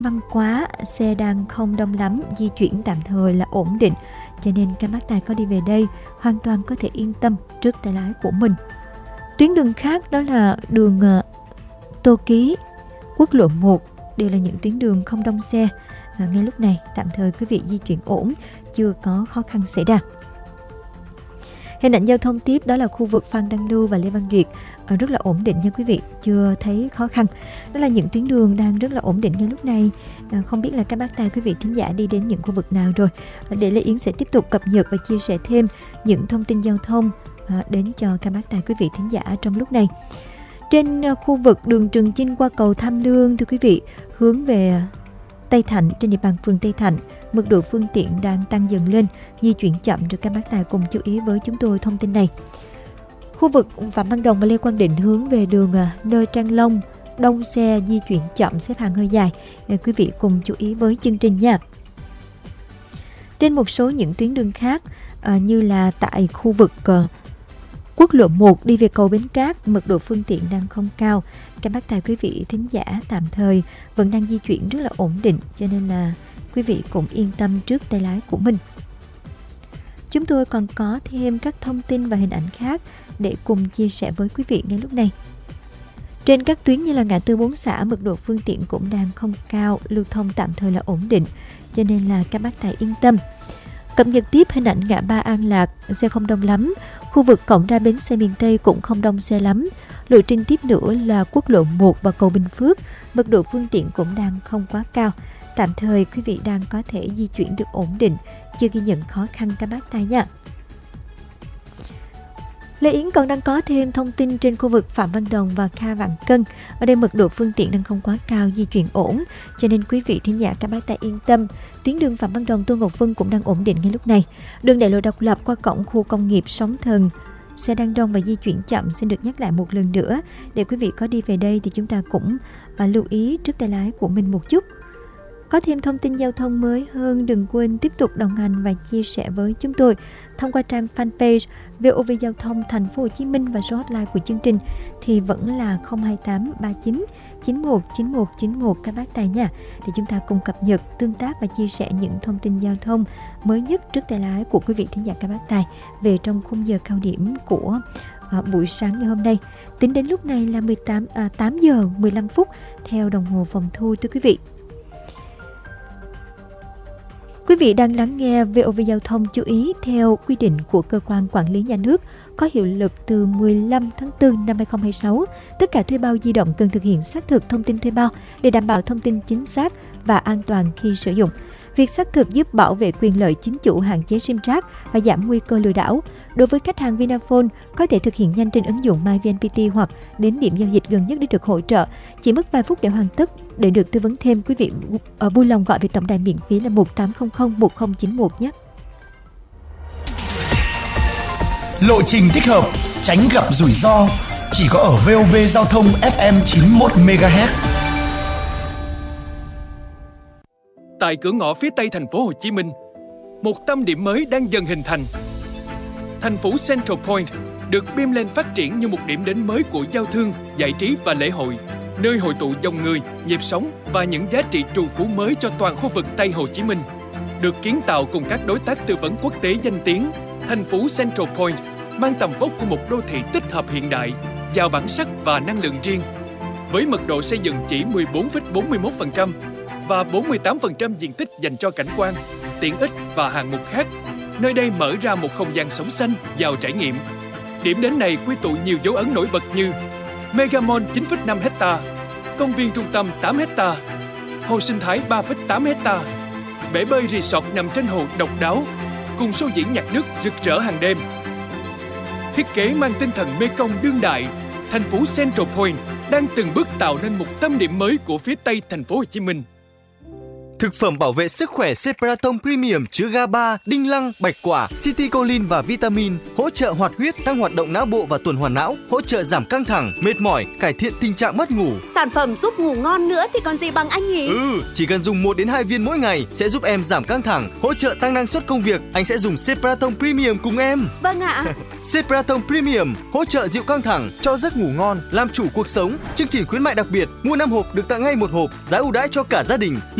Văn quá, xe đang không đông lắm, di chuyển tạm thời là ổn định, cho nên các bác tài có đi về đây hoàn toàn có thể yên tâm trước tay lái của mình. Tuyến đường khác đó là đường Tô Ký, quốc lộ 1 đều là những tuyến đường không đông xe. Ngay lúc này tạm thời quý vị di chuyển ổn, chưa có khó khăn xảy ra. Hình ảnh giao thông tiếp đó là khu vực Phan Đăng Lưu và Lê Văn Duyệt rất là ổn định nha quý vị, chưa thấy khó khăn. Đó là những tuyến đường đang rất là ổn định ngay lúc này. Không biết là các bác tài quý vị thính giả đi đến những khu vực nào rồi. Để Lê Yến sẽ tiếp tục cập nhật và chia sẻ thêm những thông tin giao thông đến cho các bác tài quý vị thính giả trong lúc này. Trên khu vực đường Trường Chinh qua cầu Tham Lương thưa quý vị, hướng về Tây Thạnh trên địa bàn phường Tây Thạnh, mật độ phương tiện đang tăng dần lên, di chuyển chậm, rồi các bác tài cùng chú ý với chúng tôi thông tin này. Khu vực Phạm Văn Đồng và Lê Quang Định hướng về đường nơi Trang Long, đông xe di chuyển chậm, xếp hàng hơi dài. Quý vị cùng chú ý với chương trình nha. Trên một số những tuyến đường khác như là tại khu vực quốc lộ 1 đi về cầu Bến Cát, mật độ phương tiện đang không cao. Các bác tài quý vị thính giả tạm thời vẫn đang di chuyển rất là ổn định, cho nên là quý vị cũng yên tâm trước tay lái của mình. Chúng tôi còn có thêm các thông tin và hình ảnh khác để cùng chia sẻ với quý vị ngay lúc này. Trên các tuyến như là ngã tư 4 xã, mật độ phương tiện cũng đang không cao, lưu thông tạm thời là ổn định, cho nên là các bác tài yên tâm. Cập nhật tiếp hình ảnh ngã ba An Lạc, xe không đông lắm. Khu vực cổng ra bến xe miền Tây cũng không đông xe lắm. Lộ trình tiếp nữa là quốc lộ 1 và cầu Bình Phước, mật độ phương tiện cũng đang không quá cao. Tạm thời quý vị đang có thể di chuyển được ổn định, chưa ghi nhận khó khăn các bác tài nha. Lê Yến còn đang có thêm thông tin trên khu vực Phạm Văn Đồng và Kha Vạn Cân. Ở đây mật độ phương tiện đang không quá cao, di chuyển ổn, cho nên quý vị thính giả các bác tài yên tâm. Tuyến đường Phạm Văn Đồng Tô Ngọc Vân cũng đang ổn định ngay lúc này. Đường đại lộ Độc Lập qua cổng khu công nghiệp Sóng Thần, xe đang đông và di chuyển chậm. Xin được nhắc lại một lần nữa, để quý vị có đi về đây thì chúng ta cũng lưu ý trước tay lái của mình một chút. Có thêm thông tin giao thông mới hơn, đừng quên tiếp tục đồng hành và chia sẻ với chúng tôi thông qua trang fanpage VOV Giao thông Thành phố Hồ Chí Minh, và số hotline của chương trình thì vẫn là 028 39 91 91 91 các bác tài nha, để chúng ta cùng cập nhật, tương tác và chia sẻ những thông tin giao thông mới nhất trước tay lái của quý vị thính giả các bác tài về trong khung giờ cao điểm của buổi sáng ngày hôm nay. Tính đến lúc này là 8 giờ 15 phút theo đồng hồ phòng thu thưa quý vị. Quý vị đang lắng nghe VOV Giao thông. Chú ý, theo quy định của cơ quan quản lý nhà nước có hiệu lực từ 15 tháng 4 năm 2026, tất cả thuê bao di động cần thực hiện xác thực thông tin thuê bao để đảm bảo thông tin chính xác và an toàn khi sử dụng. Việc xác thực giúp bảo vệ quyền lợi chính chủ, hạn chế sim rác và giảm nguy cơ lừa đảo. Đối với khách hàng Vinaphone, có thể thực hiện nhanh trên ứng dụng MyVNPT hoặc đến điểm giao dịch gần nhất để được hỗ trợ. Chỉ mất vài phút để hoàn tất. Để được tư vấn thêm, quý vị vui lòng gọi về tổng đài miễn phí là 1800 1091 nhé. Lộ trình thích hợp, tránh gặp rủi ro, chỉ có ở VOV Giao thông FM 91 MHz. Tại cửa ngõ phía Tây thành phố Hồ Chí Minh, một tâm điểm mới đang dần hình thành. Thành phố Central Point được beam lên phát triển như một điểm đến mới của giao thương, giải trí và lễ hội, nơi hội tụ dòng người, nhịp sống và những giá trị trù phú mới cho toàn khu vực Tây Hồ Chí Minh. Được kiến tạo cùng các đối tác tư vấn quốc tế danh tiếng, thành phố Central Point mang tầm vóc của một đô thị tích hợp hiện đại, giàu bản sắc và năng lượng riêng. Với mật độ xây dựng chỉ 14,41% và 48% diện tích dành cho cảnh quan, tiện ích và hạng mục khác, nơi đây mở ra một không gian sống xanh, giàu trải nghiệm. Điểm đến này quy tụ nhiều dấu ấn nổi bật như Mega Mall 9,5 hectare, công viên trung tâm 8 hectare, hồ sinh thái 3,8 hectare, bể bơi resort nằm trên hồ độc đáo, cùng show diễn nhạc nước rực rỡ hàng đêm. Thiết kế mang tinh thần Mekong đương đại, thành phố Central Point đang từng bước tạo nên một tâm điểm mới của phía Tây thành phố Hồ Chí Minh. Thực phẩm bảo vệ sức khỏe Cepraton Premium chứa GABA, đinh lăng, bạch quả, citicoline và vitamin, hỗ trợ hoạt huyết, tăng hoạt động não bộ và tuần hoàn não, hỗ trợ giảm căng thẳng, mệt mỏi, cải thiện tình trạng mất ngủ. Sản phẩm giúp ngủ ngon nữa thì còn gì bằng anh nhỉ? Chỉ cần dùng 1 đến 2 viên mỗi ngày sẽ giúp em giảm căng thẳng, hỗ trợ tăng năng suất công việc. Anh sẽ dùng Cepraton Premium cùng em. Vâng ạ. Cepraton Premium hỗ trợ dịu căng thẳng, cho giấc ngủ ngon, làm chủ cuộc sống. Chương trình khuyến mại đặc biệt, mua 5 hộp được tặng ngay 1 hộp, giá ưu đãi cho cả gia đình.